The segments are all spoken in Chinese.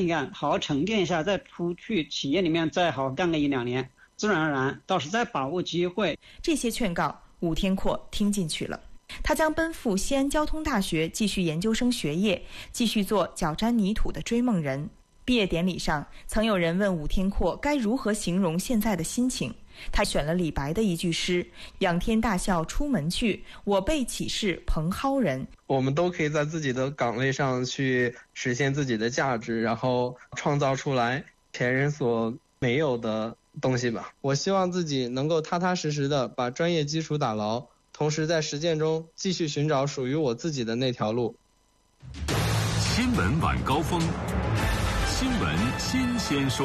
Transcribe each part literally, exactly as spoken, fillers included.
干一干，好好沉淀一下，再出去企业里面再好好干个一两年，自然而然到时再把握机会。 这些劝告武天阔听进去了，他将奔赴西安交通大学继续研究生学业，继续做脚沾泥土的追梦人。毕业典礼上，曾有人问武天阔该如何形容现在的心情，他选了李白的一句诗：仰天大笑出门去，我辈岂是蓬蒿人。 我们都可以在自己的岗位上去实现自己的价值，然后创造出来前人所没有的东西吧。我希望自己能够踏踏实实的把专业基础打牢，同时在实践中继续寻找属于我自己的那条路。 新闻晚高峰，新闻新鲜说。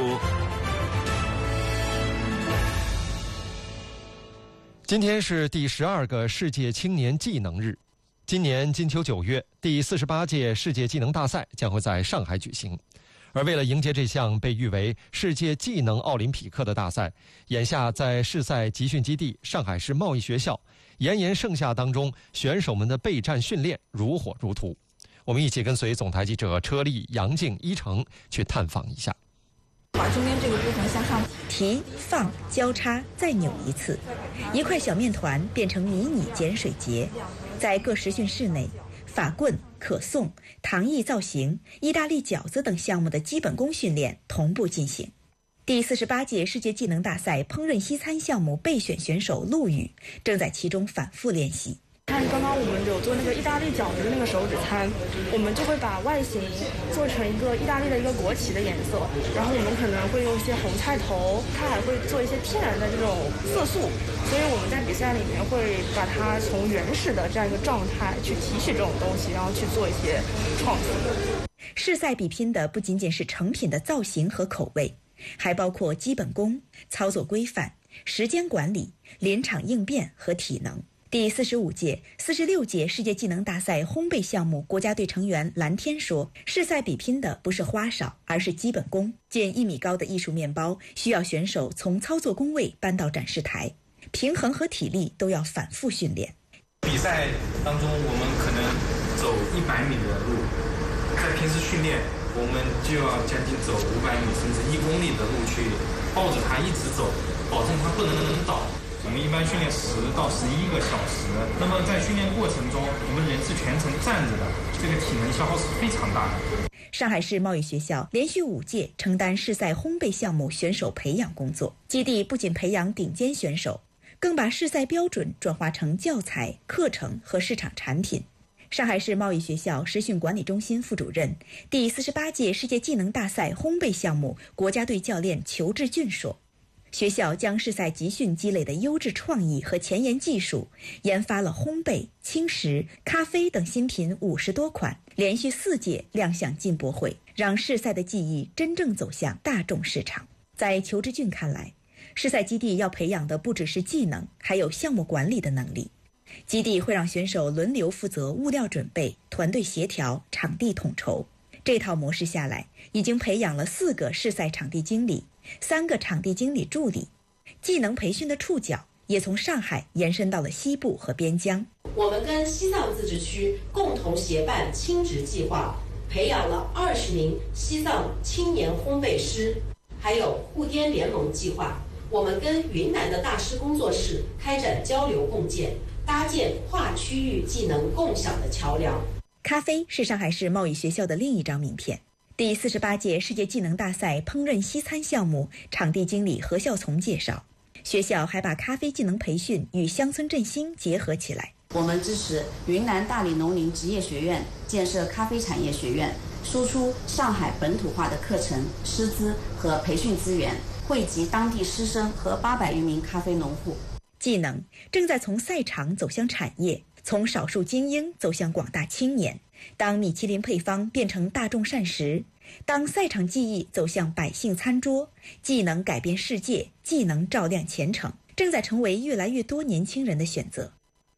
今天是第十二个世界青年技能日。今年金秋九月，第四十八届世界技能大赛将会在上海举行。而为了迎接这项被誉为世界技能奥林匹克的大赛，眼下在世赛集训基地上海市贸易学校，炎炎盛夏当中，选手们的备战训练如火如荼。我们一起跟随总台记者车丽、杨静、一成去探访一下。 把中间这个部分向上提放交叉再扭一次，一块小面团变成迷你碱水节。在各实训室内，法棍、可颂、糖艺造型、意大利饺子等项目的基本功训练同步进行。第四十八届世界技能大赛烹饪西餐项目备选选手陆羽正在其中反复练习。 看刚刚我们有做那个意大利饺子的那个手指餐，我们就会把外形做成一个意大利的一个国旗的颜色，然后我们可能会用一些红菜头，它还会做一些天然的这种色素，所以我们在比赛里面会把它从原始的这样一个状态去提取这种东西，然后去做一些创新。 世赛比拼的不仅仅是成品的造型和口味，还包括基本功、操作规范、时间管理、临场应变和体能。第四十五届、四十六届世界技能大赛烘焙项目国家队成员蓝天说，世赛比拼的不是花哨，而是基本功。近一米高的艺术面包需要选手从操作工位搬到展示台，平衡和体力都要反复训练。 比赛当中我们可能走一百米的路，在平时训练我们就要将近走五百米甚至一公里的路去抱着它一直走，保证它不能倒。我们一般训练十到十一个小时，那么在训练过程中，我们人是全程站着的，这个体能消耗是非常大的。 上海市贸易学校连续五届承担世赛烘焙项目选手培养工作，基地不仅培养顶尖选手，更把世赛标准转化成教材、课程和市场产品。上海市贸易学校实训管理中心副主任、第四十八届世界技能大赛烘焙项目国家队教练裘志俊说，学校将世赛集训积累的优质创意和前沿技术，研发了烘焙、轻食、咖啡等新品五十多款，连续四届亮相进博会，让世赛的技艺真正走向大众市场。在裘志俊看来，世赛基地要培养的不只是技能，还有项目管理的能力。基地会让选手轮流负责物料准备、团队协调、场地统筹。这套模式下来，已经培养了四个世赛场地经理、三个场地经理助理，技能培训的触角也从上海延伸到了西部和边疆。 我们跟西藏自治区共同协办青职计划，培养了二十名西藏青年烘焙师，还有沪滇联盟计划。我们跟云南的大师工作室开展交流共建，搭建跨区域技能共享的桥梁。 咖啡是上海市贸易学校的另一张名片。第四十八届世界技能大赛烹饪西餐项目场地经理何孝从介绍，学校还把咖啡技能培训与乡村振兴结合起来。 我们支持云南大理农林职业学院建设咖啡产业学院，输出上海本土化的课程、师资和培训资源，惠及当地师生和八百余名咖啡农户。 技能正在从赛场走向产业，从少数精英走向广大青年。当米其林配方变成大众膳食，当赛场技艺走向百姓餐桌，技能改变世界，技能照亮前程，正在成为越来越多年轻人的选择。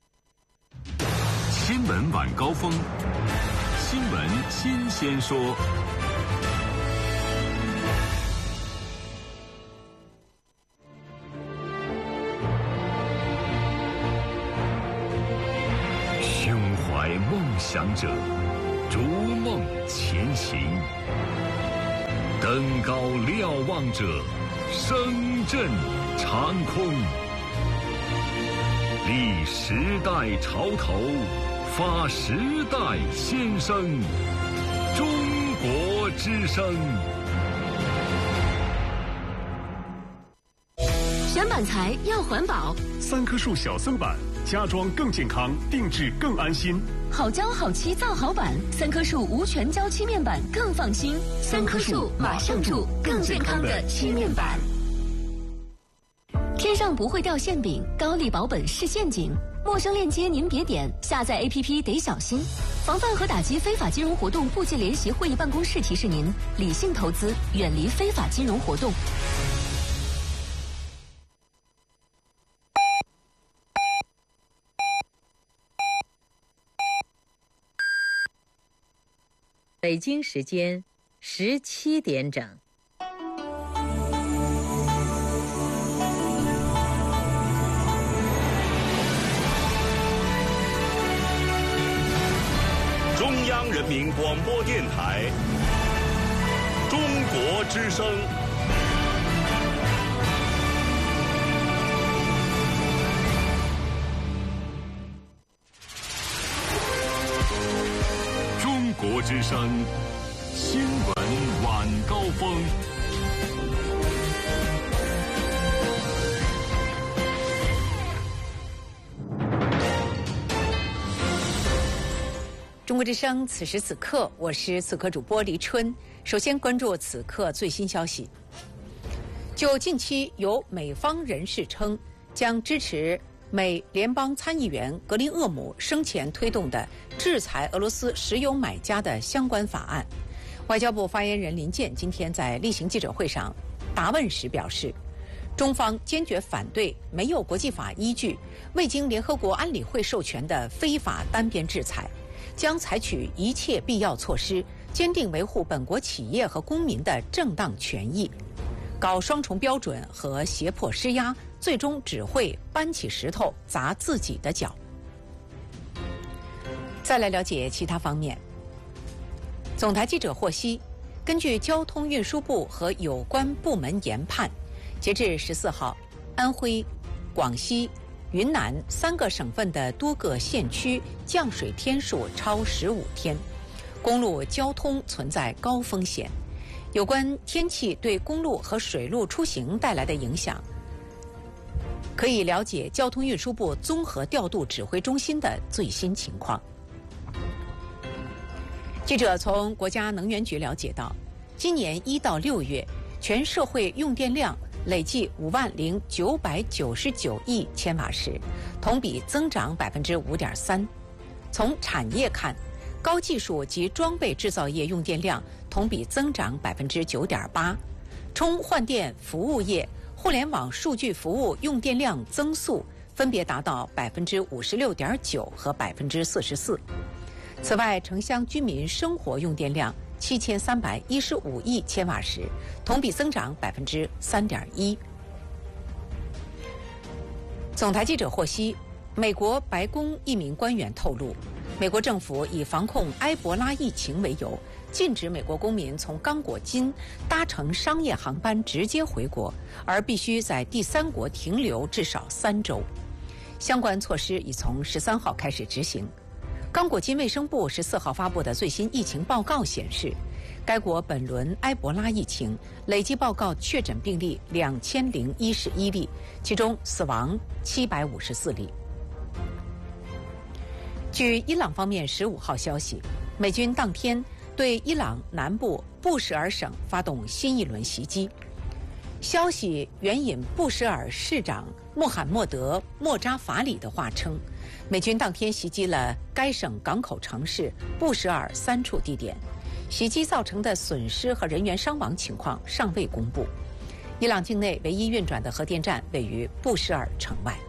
新闻晚高峰，新闻新鲜说。胸怀梦想者，逐梦前行。 登高瞭望者，声震长空。立时代潮头，发时代先声。中国之声。 选板材要环保， 三棵树小僧板，家装更健康，定制更安心。 好胶好漆造好板，三棵树无全胶漆面板更放心。三棵树马上住更健康的漆面板。天上不会掉馅饼，高丽保本是陷阱。陌生链接您别点，下载 A P P 得小心。防范和打击非法金融活动部界联席会议办公室提示您：理性投资，远离非法金融活动。 北京时间十七点整。 中央人民广播电台中国之声。 中国之声新闻晚高峰。 中国之声，此时此刻，我是此刻主播黎春。首先关注此刻最新消息。就近期有美方人士称将支持美联邦参议员格林厄姆生前推动的制裁俄罗斯石油买家的相关法案，外交部发言人林健今天在例行记者会上答问时表示，中方坚决反对没有国际法依据、未经联合国安理会授权的非法单边制裁，将采取一切必要措施，坚定维护本国企业和公民的正当权益。搞双重标准和胁迫施压，最终只会搬起石头砸自己的脚。再来了解其他方面。总台记者获悉，根据交通运输部和有关部门研判，截至十四号，安徽、广西、云南三个省份的多个县区降水天数超十五天，公路交通存在高风险。有关天气对公路和水路出行带来的影响，可以了解交通运输部综合调度指挥中心的最新情况。记者从国家能源局了解到，今年一到六月，全社会用电量累计五万零九百九十九亿千瓦时，同比增长百分之五点三。从产业看，高技术及装备制造业用电量同比增长百分之九点八，充换电服务业、互联网数据服务用电量增速分别达到百分之五十六点九和百分之四十四。此外，城乡居民生活用电量七千三百一十五亿千瓦时，同比增长百分之三点一。总台记者获悉，美国白宫一名官员透露，美国政府以防控埃博拉疫情为由，禁止美国公民从刚果金搭乘商业航班直接回国，而必须在第三国停留至少三周。相关措施已从十三号开始执行。刚果金卫生部十四号发布的最新疫情报告显示，该国本轮埃博拉疫情累计报告确诊病例两千零一十一例，其中死亡七百五十四例。据伊朗方面十五号消息，美军当天对伊朗南部布什尔省发动新一轮袭击。消息援引布什尔市长穆罕默德·莫扎法里的话称，美军当天袭击了该省港口城市布什尔三处地点，袭击造成的损失和人员伤亡情况尚未公布。伊朗境内唯一运转的核电站位于布什尔城外。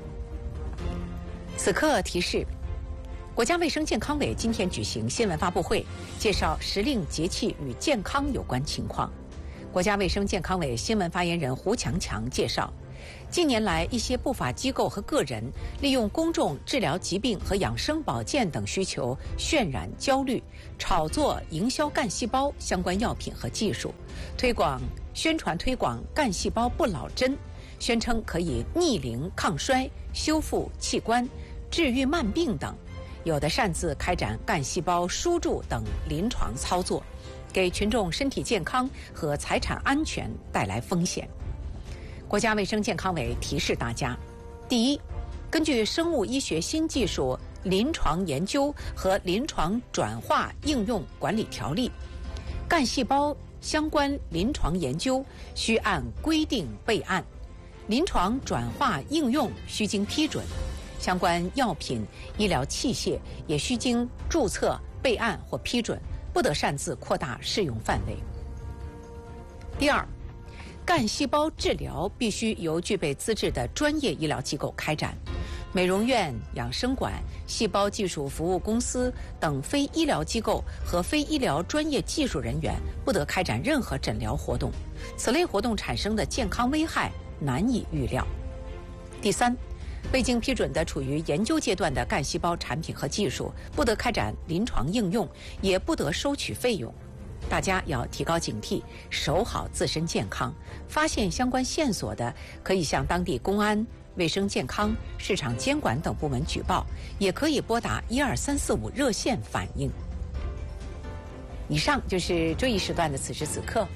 此刻提示，国家卫生健康委今天举行新闻发布会，介绍时令节气与健康有关情况。国家卫生健康委新闻发言人胡强强介绍， 近年来，一些不法机构和个人利用公众治疗疾病和养生保健等需求，渲染焦虑，炒作、营销干细胞相关药品和技术，推广、宣传推广干细胞不老针，宣称可以逆龄、抗衰、修复器官、治愈慢病等。有的擅自开展干细胞输注等临床操作，给群众身体健康和财产安全带来风险。国家卫生健康委提示大家：第一，根据《生物医学新技术临床研究和临床转化应用管理条例》，干细胞相关临床研究需按规定备案，临床转化应用需经批准，相关药品、医疗器械也需经注册、备案或批准，不得擅自扩大适用范围。第二，干细胞治疗必须由具备资质的专业医疗机构开展，美容院、养生馆、细胞技术服务公司等非医疗机构和非医疗专业技术人员不得开展任何诊疗活动，此类活动产生的健康危害难以预料。第三，未经批准的处于研究阶段的干细胞产品和技术，不得开展临床应用，也不得收取费用。大家要提高警惕，守好自身健康。发现相关线索的，可以向当地公安、卫生健康、市场监管等部门举报，也可以拨打一二三四五热线反映。以上就是这一时段的此时此刻。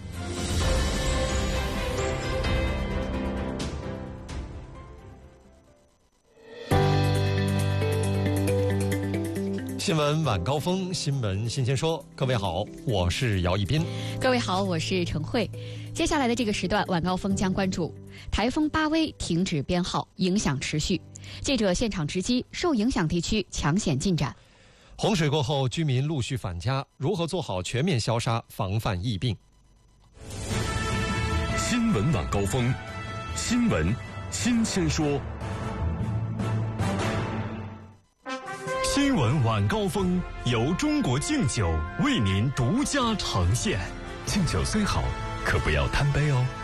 新闻晚高峰，新闻新鲜说。各位好，我是姚一斌。 各位好，我是陈慧。接下来的这个时段，晚高峰将关注台风巴威停止编号，影响持续。记者现场直击受影响地区抢险进展。 洪水过后，居民陆续返家，如何做好全面消杀，防范疫病？ 新闻晚高峰，新闻新鲜说。新闻晚高峰由中国敬酒为您独家呈现。敬酒虽好，可不要贪杯哦。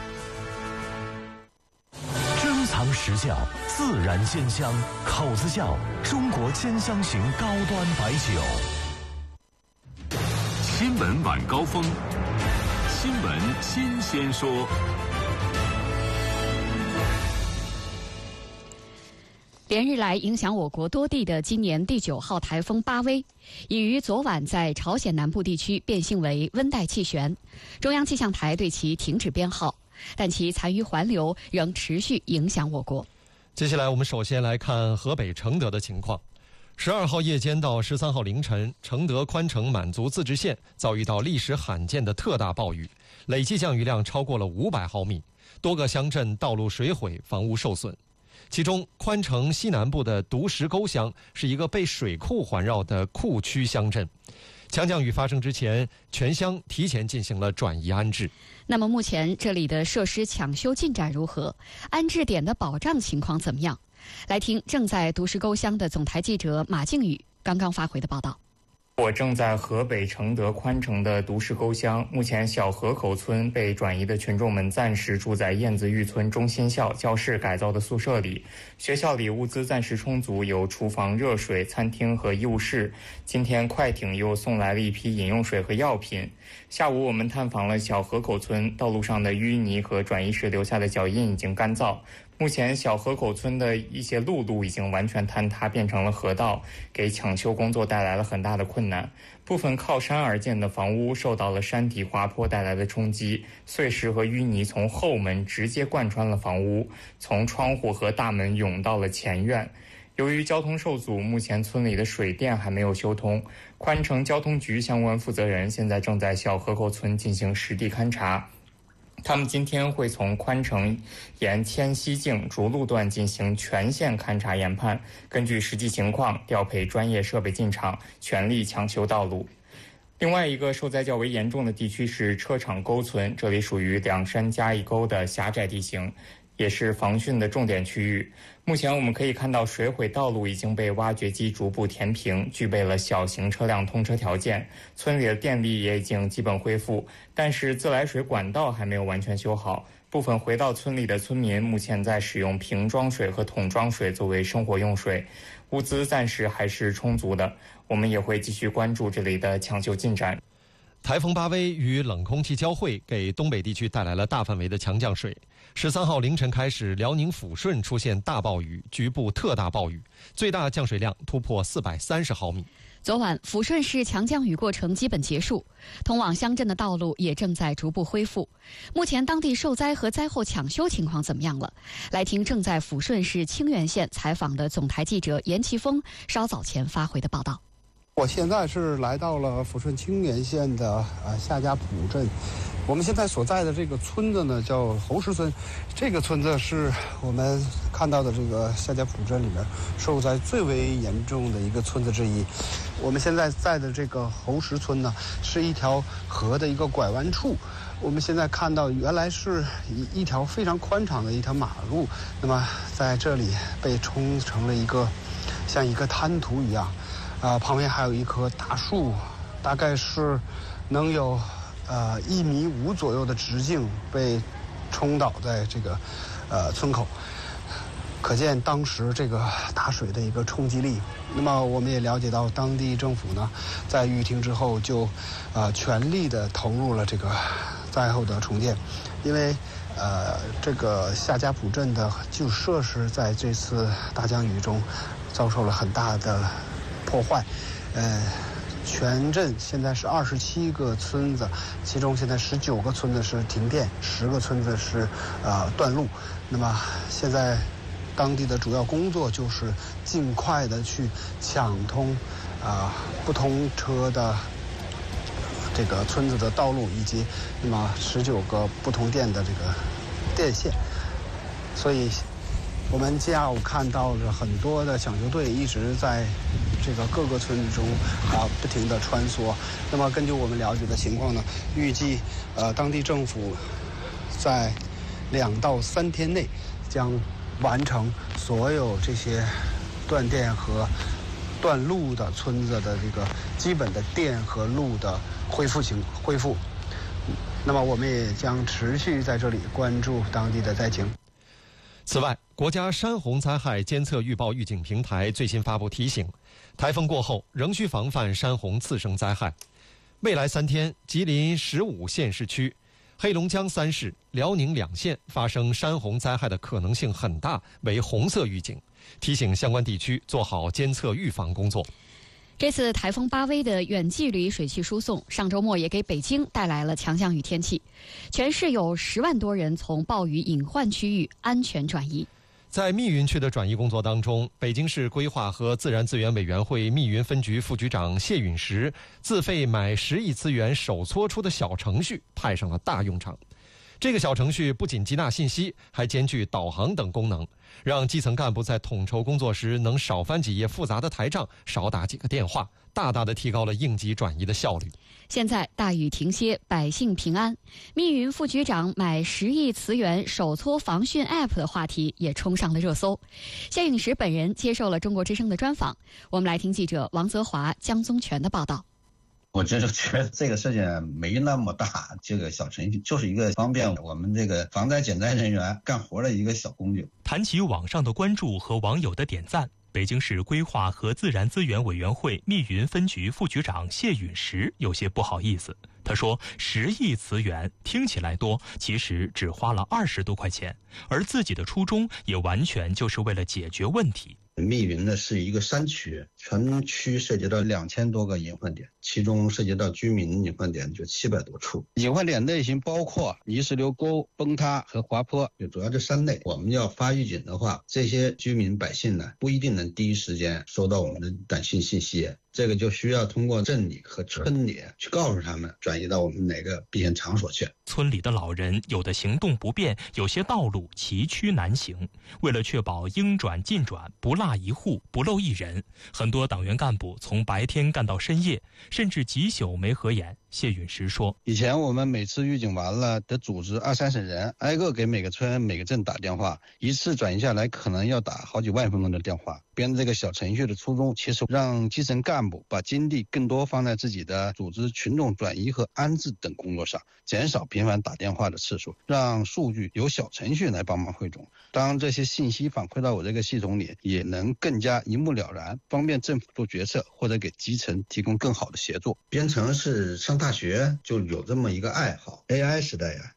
珍藏实窖，自然鲜香，口子窖中国兼香型高端白酒。 新闻晚高峰，新闻新鲜说。 连日来影响我国多地的今年第九号台风巴威，已于昨晚在朝鲜南部地区变性为温带气旋，中央气象台对其停止编号，但其残余环流仍持续影响我国。 接下来我们首先来看河北承德的情况。十二号夜间到十三号凌晨，承德宽城满族自治县遭遇到历史罕见的特大暴雨，累计降雨量超过了五百毫米，多个乡镇道路水毁，房屋受损。其中，宽城西南部的独石沟乡是一个被水库环绕的库区乡镇。强降雨发生之前，全乡提前进行了转移安置。 那么目前这里的设施抢修进展如何？安置点的保障情况怎么样？来听正在独石沟乡的总台记者马靖宇刚刚发回的报道。 我正在河北承德宽城的独石沟乡，目前小河口村被转移的群众们暂时住在燕子峪村中心校教室改造的宿舍里，学校里物资暂时充足，有厨房、热水、餐厅和医务室。今天快艇又送来了一批饮用水和药品。下午我们探访了小河口村，道路上的淤泥和转移时留下的脚印已经干燥。目前小河口村的一些路路已经完全坍塌，变成了河道，给抢修工作带来了很大的困难。部分靠山而建的房屋受到了山体滑坡带来的冲击，碎石和淤泥从后门直接贯穿了房屋，从窗户和大门涌到了前院。由于交通受阻，目前村里的水电还没有修通。宽城交通局相关负责人现在正在小河口村进行实地勘察。他们今天会从宽城沿迁西径逐路段进行全线勘察研判，根据实际情况调配专业设备进场，全力抢修道路。另外一个受灾较为严重的地区是车场沟村，这里属于两山夹一沟的狭窄地形。 也是防汛的重点区域。目前我们可以看到，水毁道路已经被挖掘机逐步填平，具备了小型车辆通车条件。村里的电力也已经基本恢复，但是自来水管道还没有完全修好。部分回到村里的村民目前在使用瓶装水和桶装水作为生活用水，物资暂时还是充足的。我们也会继续关注这里的抢救进展。 台风巴威与冷空气交汇，给东北地区带来了大范围的强降水。十三号凌晨开始，辽宁抚顺出现大暴雨，局部特大暴雨，最大降水量突破四百三十毫米。 昨晚，抚顺市强降雨过程基本结束，通往乡镇的道路也正在逐步恢复。目前当地受灾和灾后抢修情况怎么样了？来听正在抚顺市清源县采访的总台记者严奇峰稍早前发回的报道。 我现在是来到了抚顺清源县的呃夏家堡镇，我们现在所在的这个村子呢叫侯石村，这个村子是我们看到的这个夏家堡镇里面受灾最为严重的一个村子之一。我们现在在的这个侯石村呢，是一条河的一个拐弯处。我们现在看到原来是一一条非常宽敞的一条马路，那么在这里被冲成了一个像一个滩涂一样。啊、呃，旁边还有一棵大树，大概是能有呃一米五左右的直径被冲倒在这个呃村口，可见当时这个大水的一个冲击力。那么我们也了解到，当地政府呢在雨停之后就呃全力的投入了这个灾后的重建，因为呃这个夏家堡镇的基础设施在这次大降雨中遭受了很大的破坏，呃，全镇现在是二十七个村子，其中现在十九个村子是停电，十个村子是呃断路。那么现在当地的主要工作就是尽快的去抢通啊、呃、不通车的这个村子的道路，以及那么十九个不通电的这个电线，所以我们下午看到了很多的抢救队一直在这个各个村中啊不停地穿梭。那么根据我们了解的情况呢，预计呃当地政府在两到三天内将完成所有这些断电和断路的村子的这个基本的电和路的恢复情恢复。那么我们也将持续在这里关注当地的灾情。 此外，国家山洪灾害监测预报预警平台最新发布提醒，台风过后仍需防范山洪次生灾害。未来三天，吉林十五县市区、黑龙江三市、辽宁两县发生山洪灾害的可能性很大，为红色预警，提醒相关地区做好监测预防工作。 这次台风巴威的远距离水汽输送，上周末也给北京带来了强降雨天气，全市有十万多人从暴雨隐患区域安全转移。 在密云区的转移工作当中，北京市规划和自然资源委员会密云分局副局长谢允石自费买十亿资源手搓出的小程序派上了大用场。这个小程序不仅接纳信息，还兼具导航等功能，让基层干部在统筹工作时能少翻几页复杂的台账，少打几个电话，大大的提高了应急转移的效率。 现在大雨停歇，百姓平安。密云副局长买十亿磁源手搓防汛 App 的话题也冲上了热搜。谢允石本人接受了中国之声的专访，我们来听记者王泽华、江宗全的报道。 我真是觉得这个事情没那么大，这个小程序就是一个方便我们这个防灾减灾人员干活的一个小工具。 谈起网上的关注和网友的点赞，北京市规划和自然资源委员会密云分局副局长谢允石有些不好意思。他说，十亿磁源听起来多，其实只花了二十多块钱，而自己的初衷也完全就是为了解决问题。 密云呢是一个山区，全区涉及到两千多个隐患点，其中涉及到居民隐患点就七百多处。隐患点类型包括泥石流沟、崩塌和滑坡，就主要这三类。我们要发预警的话，这些居民百姓呢不一定能第一时间收到我们的短信信息，这个就需要通过镇里和村里去告诉他们转移到我们哪个避险场所去。 村里的老人有的行动不便，有些道路崎岖难行，为了确保应转尽转，不落一户不漏一人，很多党员干部从白天干到深夜，甚至几宿没合眼。 谢允石说：“ 以前我们每次预警完了，得组织二三十人，挨个给每个村、每个镇打电话，一次转移下来可能要打好几万分钟的电话。编这个小程序的初衷，其实让基层干部把精力更多放在自己的组织群众转移和安置等工作上，减少频繁打电话的次数，让数据由小程序来帮忙汇总。当这些信息反馈到我这个系统里，也能更加一目了然，方便政府做决策或者给基层提供更好的协作。编程是上大学就有这么一个爱好 ，A I 时代呀，